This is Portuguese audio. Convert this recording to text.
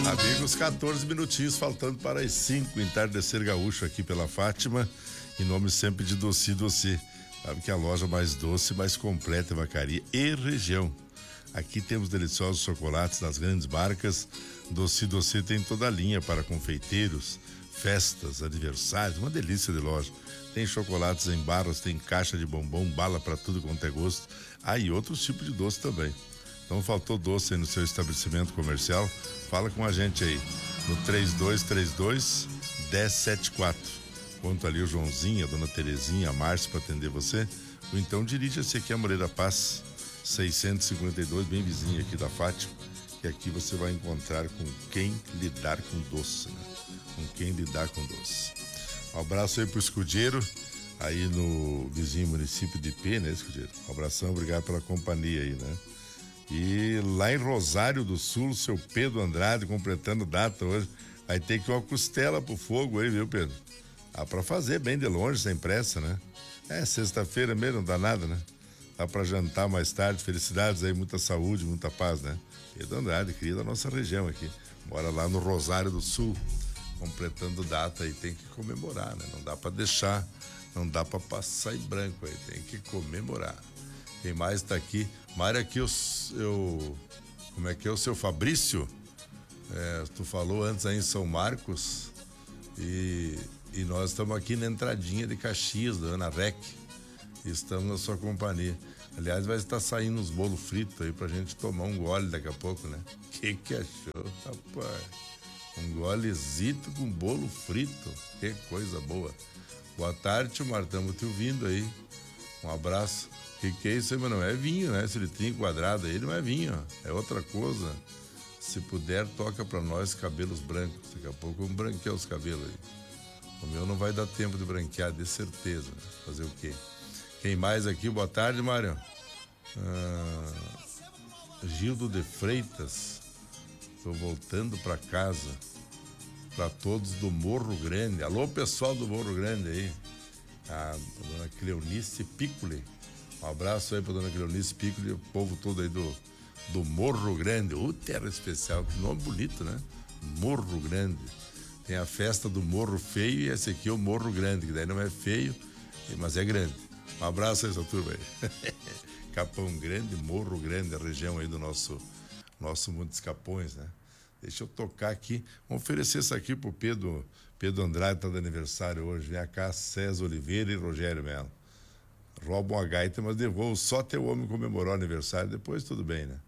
Amigos, 14 minutinhos faltando para as 5, entardecer gaúcho aqui pela Fátima, em nome sempre de Doce Doce. Sabe que é a loja mais doce, mais completa em Vacaria e região. Aqui temos deliciosos chocolates das grandes marcas. Doce Doce tem toda a linha para confeiteiros, festas, aniversários, uma delícia de loja. Tem chocolates em barras, tem caixa de bombom, bala para tudo quanto é gosto. Ah, e outros tipos de doce também. Então faltou doce aí no seu estabelecimento comercial? Fala com a gente aí no 3232-1074. Conta ali o Joãozinho, a dona Terezinha, a Márcia para atender você. Ou então dirija-se aqui a Moreira Paz 652, bem vizinho aqui da Fátima, que aqui você vai encontrar com quem lidar com doce, né? Com quem lidar com doce. Um abraço aí pro Escudeiro, aí no vizinho município de Ipê, né, Escudeiro? Um abração, obrigado pela companhia aí, né? E lá em Rosário do Sul, seu Pedro Andrade, completando data hoje, vai ter que ir uma costela pro fogo aí, viu, Pedro? Dá pra fazer bem de longe, sem pressa, né? É, sexta-feira mesmo, não dá nada, né? Dá pra jantar mais tarde, felicidades aí, muita saúde, muita paz, né? Pedro Andrade, cria da nossa região aqui, mora lá no Rosário do Sul, completando data aí, tem que comemorar, né? Não dá pra deixar, não dá pra passar em branco aí, tem que comemorar. Quem mais tá aqui? Mário, aqui como é que é o seu Fabrício? Tu falou antes aí em São Marcos e nós estamos aqui na entradinha de Caxias, da Ana Rec. Estamos na sua companhia. Aliás, vai estar saindo uns bolos fritos aí pra gente tomar um gole daqui a pouco, né? Que achou, rapaz? Um golezito com bolo frito. Que coisa boa. Boa tarde, tio Martão, estamos te ouvindo aí. Um abraço. Que é isso aí, mas não é vinho, né? Esse litrinho quadrado aí não é vinho, é outra coisa. Se puder, toca pra nós cabelos brancos. Daqui a pouco vamos branquear os cabelos aí. O meu não vai dar tempo de branquear, de certeza. Fazer o quê? Quem mais aqui? Boa tarde, Mário. Gildo de Freitas. Tô voltando pra casa. Pra todos do Morro Grande. Alô, pessoal do Morro Grande aí. A dona Cleonice Piccoli. Um abraço aí pra dona Cleonice Piccoli e o povo todo aí do Morro Grande. Terra especial, que nome bonito, né? Morro Grande. Tem a festa do Morro Feio e esse aqui é o Morro Grande, que daí não é feio, mas é grande. Um abraço a essa turma aí. Capão Grande, Morro Grande, a região aí do nosso Monte dos Capões, né? Deixa eu tocar aqui, vamos oferecer isso aqui pro Pedro Andrade, tá de aniversário hoje. Vem cá, César Oliveira e Rogério Melo. Roubam a gaita, mas devolvam. Só teu homem comemorou o aniversário, depois tudo bem, né?